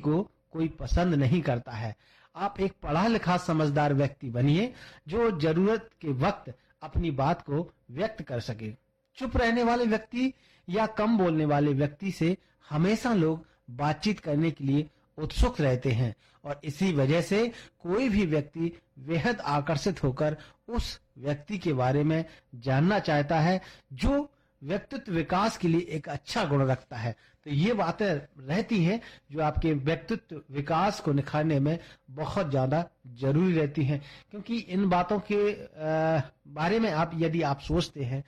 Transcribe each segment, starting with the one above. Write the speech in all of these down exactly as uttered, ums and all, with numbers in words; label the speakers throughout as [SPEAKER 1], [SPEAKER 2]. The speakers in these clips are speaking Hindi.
[SPEAKER 1] को कोई पसंद नहीं करता है। आप एक पढ़ा लिखा समझदार व्यक्ति बनिए जो जरूरत के वक्त अपनी बात को व्यक्त कर सके। चुप रहने वाले व्यक्ति या कम बोलने वाले व्यक्ति से हमेशा लोग बातचीत करने के लिए उत्सुक रहते हैं और इसी वजह से कोई भी व्यक्ति बेहद आकर्षित होकर उस व्यक्ति के बारे में जानना चाहता है जो व्यक्तित्व विकास के लिए एक अच्छा गुण रखता है। तो ये बातें रहती हैं जो आपके व्यक्तित्व विकास को निखारने में बहुत ज्यादा जरूरी रहती हैं, क्योंकि इन बातों के बारे में आप यदि आप सोचते हैं,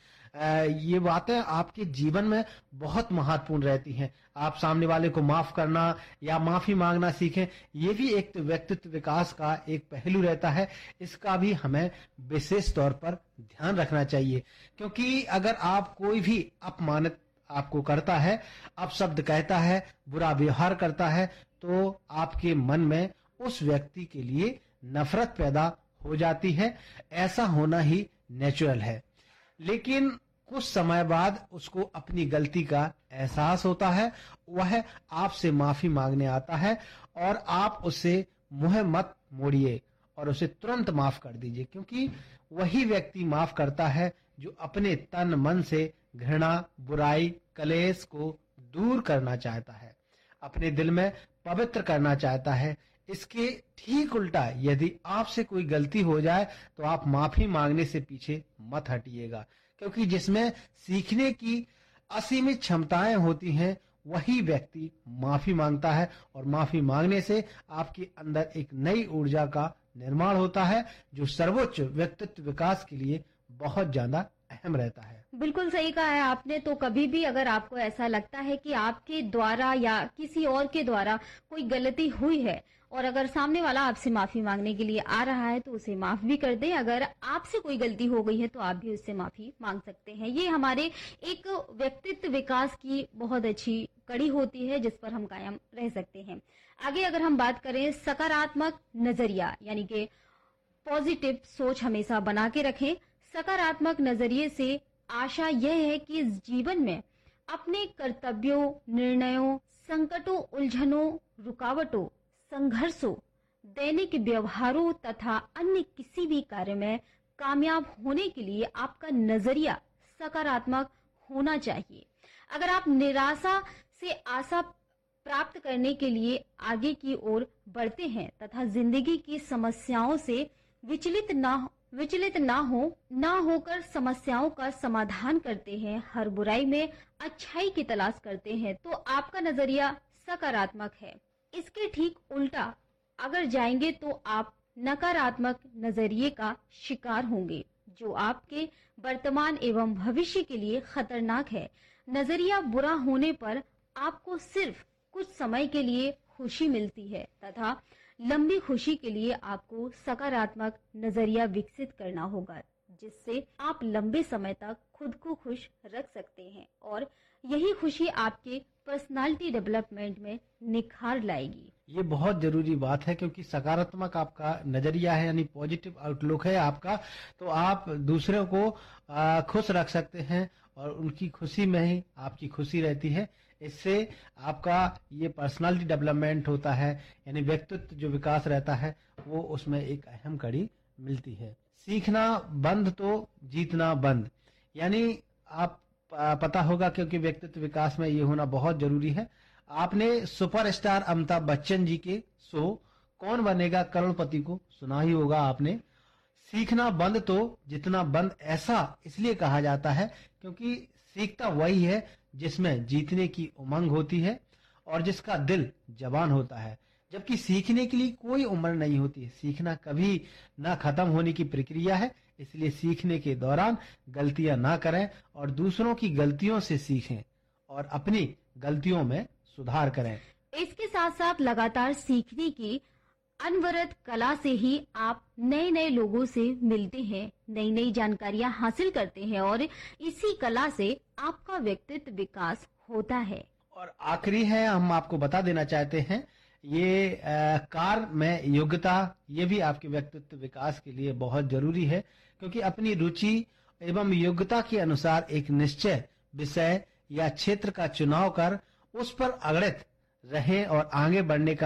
[SPEAKER 1] ये बातें आपके जीवन में बहुत महत्वपूर्ण रहती हैं। आप सामने वाले को माफ करना या माफी मांगना सीखें, ये भी एक व्यक्तित्व विकास का एक पहलू रहता है। इसका भी हमें विशेष तौर पर ध्यान रखना चाहिए, क्योंकि अगर आप कोई भी अपमानित आपको करता है, अपशब्द कहता है, बुरा व्यवहार करता है, तो आपके मन में उस व्यक्ति के लिए नफरत पैदा हो जाती है। ऐसा होना ही नेचुरल है, लेकिन कुछ समय बाद उसको अपनी गलती का एहसास होता है, वह आपसे माफी मांगने आता है और आप उससे मुंह मत मोड़िए और उसे तुरंत माफ कर दीजिए, क्योंकि वही व्यक्ति माफ करता है जो अपने तन मन से घृणा, बुराई, कलेश को दूर करना चाहता है, अपने दिल में पवित्र करना चाहता है। इसके ठीक उल्टा यदि आपसे कोई गलती हो जाए तो आप माफी मांगने से पीछे मत हटिएगा, क्योंकि जिसमें सीखने की असीमित क्षमताएं होती हैं वही व्यक्ति माफी मांगता है और माफी मांगने से आपके अंदर एक नई ऊर्जा का निर्माण होता है जो सर्वोच्च व्यक्तित्व विकास के लिए बहुत ज्यादा अहम रहता है।
[SPEAKER 2] बिल्कुल सही कहा है आपने। तो कभी भी अगर आपको ऐसा लगता है कि आपके द्वारा या किसी और के द्वारा कोई गलती हुई है और अगर सामने वाला आपसे माफी मांगने के लिए आ रहा है तो उसे माफ भी कर दें। अगर आपसे कोई गलती हो गई है तो आप भी उससे माफी मांग सकते हैं। ये हमारे एक व्यक्तित्व विकास की बहुत अच्छी कड़ी होती है जिस पर हम कायम रह सकते हैं। आगे अगर हम बात करें, सकारात्मक नजरिया यानी कि पॉजिटिव सोच हमेशा बना के रखें। सकारात्मक नजरिए से आशा यह है कि इस जीवन में अपने कर्तव्यों, निर्णयों, संकटों, उलझनों, रुकावटों, संघर्षों, दैनिक व्यवहारों तथा अन्य किसी भी कार्य में कामयाब होने के लिए आपका नजरिया सकारात्मक होना चाहिए। अगर आप निराशा से आशा प्राप्त करने के लिए आगे की ओर बढ़ते हैं तथा जिंदगी की समस्याओं से विचलित ना विचलित ना हो ना होकर समस्याओं का समाधान करते हैं, हर बुराई में अच्छाई की तलाश करते हैं, तो आपका नजरिया सकारात्मक है। इसके ठीक उल्टा अगर जाएंगे तो आप नकारात्मक नजरिए का शिकार होंगे जो आपके वर्तमान एवं भविष्य के लिए खतरनाक है। नजरिया बुरा होने पर आपको सिर्फ कुछ समय के लिए खुशी मिलती है तथा लंबी खुशी के लिए आपको सकारात्मक नजरिया विकसित करना होगा, जिससे आप लंबे समय तक खुद को खुश रख सकते हैं और यही खुशी आपके पर्सनालिटी डेवलपमेंट में निखार लाएगी।
[SPEAKER 1] ये बहुत जरूरी बात है, क्योंकि सकारात्मक आपका नजरिया है यानी पॉजिटिव आउटलुक है आपका, तो आप दूसरों को खुश रख सकते हैं और उनकी खुशी में ही आपकी खुशी रहती है। इससे आपका ये पर्सनालिटी डेवलपमेंट होता है, यानी व्यक्तित्व जो विकास रहता है वो उसमें एक अहम कड़ी मिलती है। सीखना बंद तो जीतना बंद, यानी आप पता होगा, क्योंकि व्यक्तित्व विकास में ये होना बहुत जरूरी है। आपने सुपरस्टार अमिताभ बच्चन जी के शो कौन बनेगा करोड़पति को सुना ही होगा आपने। सीखना बंद तो जितना बंद ऐसा इसलिए कहा जाता है क्योंकि सीखता वही है जिसमें जीतने की उमंग होती है और जिसका दिल जवान होता है, जबकि सीखने के लिए कोई उम्र नहीं होती है। सीखना कभी ना खत्म होने की प्रक्रिया है, इसलिए सीखने के दौरान गलतियां ना करें और दूसरों की गलतियों से सीखें और अपनी गलतियों में सुधार करें।
[SPEAKER 2] इसके साथ साथ लगातार सीखने की अनवरत कला से ही आप नए नए लोगों से मिलते हैं, नई नई जानकारियां हासिल करते हैं और इसी कला से आपका व्यक्तित्व विकास होता है।
[SPEAKER 1] और आखिरी है, हम आपको बता देना चाहते हैं, ये आ, कार में योग्यता ये भी आपके व्यक्तित्व विकास के लिए बहुत जरूरी है, क्योंकि अपनी रुचि एवं योग्यता के अनुसार एक निश्चय विषय या क्षेत्र का चुनाव कर उस पर अग्रसर रहें और आगे बढ़ने का